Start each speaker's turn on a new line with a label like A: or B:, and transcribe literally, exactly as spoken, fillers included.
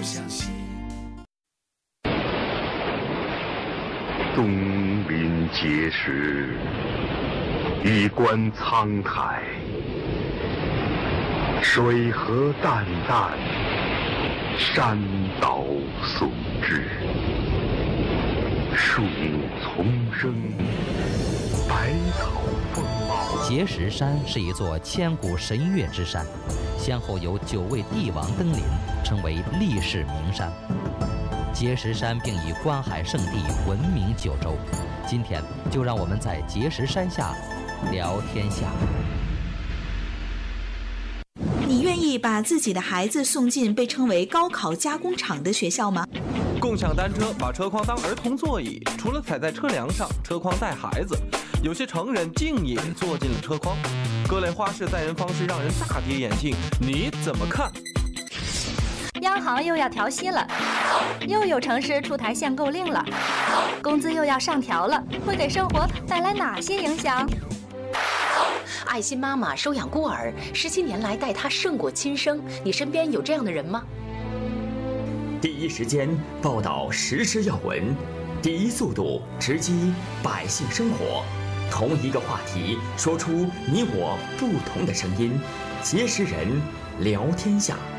A: 相惜。
B: 东临碣石，以观沧海。水何澹澹，山岛竦峙。树木丛生，百草丰茂。
C: 碣石山是一座千古神岳之山，先后有九位帝王登临，成为历世名山。碣石山并以观海圣地闻名九州。今天就让我们在碣石山下聊天下。
D: 你愿意把自己的孩子送进被称为高考加工厂的学校吗？
E: 共享单车把车筐当儿童座椅，除了踩在车梁上，车筐带孩子。有些成人竟也坐进了车筐，各类花式载人方式让人大跌眼镜，你怎么看？
F: 央行又要调息了，又有城市出台限购令了，工资又要上调了，会给生活带来哪些影响？
G: 爱心妈妈收养孤儿，十七年来待他胜过亲生，你身边有这样的人吗？
H: 第一时间报道时事要闻，第一速度直击百姓生活，同一个话题说出你我不同的声音，碣石人聊天下。